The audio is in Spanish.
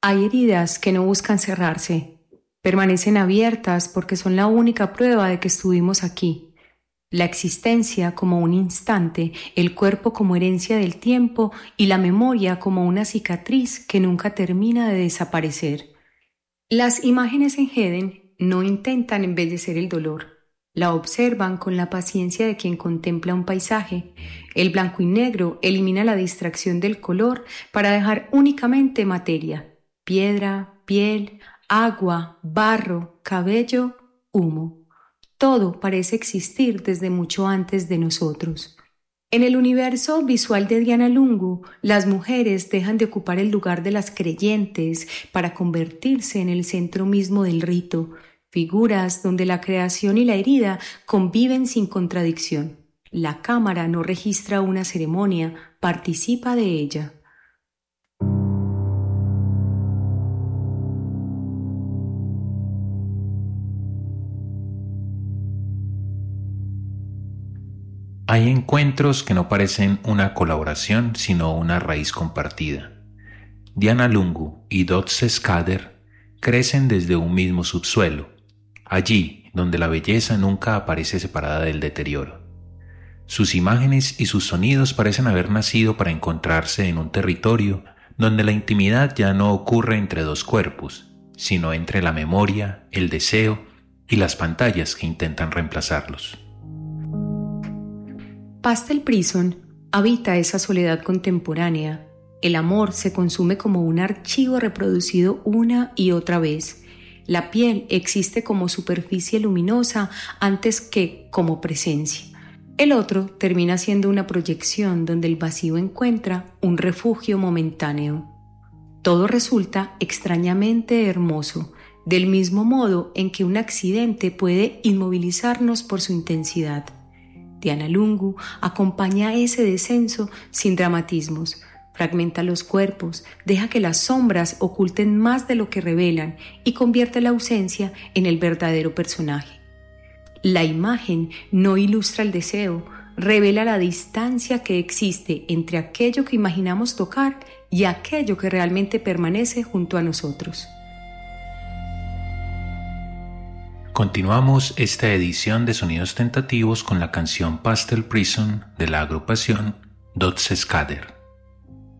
Hay heridas que no buscan cerrarse, permanecen abiertas porque son la única prueba de que estuvimos aquí. La existencia como un instante, el cuerpo como herencia del tiempo y la memoria como una cicatriz que nunca termina de desaparecer. Las imágenes en Heden no intentan embellecer el dolor. La observan con la paciencia de quien contempla un paisaje. El blanco y negro elimina la distracción del color para dejar únicamente materia: piedra, piel, agua, barro, cabello, humo. Todo parece existir desde mucho antes de nosotros. En el universo visual de Diana Lungu, las mujeres dejan de ocupar el lugar de las creyentes para convertirse en el centro mismo del rito, figuras donde la creación y la herida conviven sin contradicción. La cámara no registra una ceremonia, participa de ella. Hay encuentros que no parecen una colaboración, sino una raíz compartida. Diana Lungu y Dotze Skader crecen desde un mismo subsuelo, allí donde la belleza nunca aparece separada del deterioro. Sus imágenes y sus sonidos parecen haber nacido para encontrarse en un territorio donde la intimidad ya no ocurre entre dos cuerpos, sino entre la memoria, el deseo y las pantallas que intentan reemplazarlos. Pastel Prison habita esa soledad contemporánea. El amor se consume como un archivo reproducido una y otra vez. La piel existe como superficie luminosa antes que como presencia. El otro termina siendo una proyección donde el vacío encuentra un refugio momentáneo. Todo resulta extrañamente hermoso, del mismo modo en que un accidente puede inmovilizarnos por su intensidad. Diana Lungu acompaña ese descenso sin dramatismos, fragmenta los cuerpos, deja que las sombras oculten más de lo que revelan y convierte la ausencia en el verdadero personaje. La imagen no ilustra el deseo, revela la distancia que existe entre aquello que imaginamos tocar y aquello que realmente permanece junto a nosotros. Continuamos esta edición de Sonidos Tentativos con la canción Pastel Prison de la agrupación Dotze Skader.